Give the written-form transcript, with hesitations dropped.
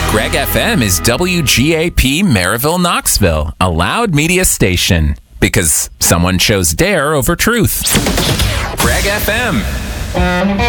Greg FM is WGAP Maryville, Knoxville, a loud media station. Because someone chose dare over truth. Greg FM.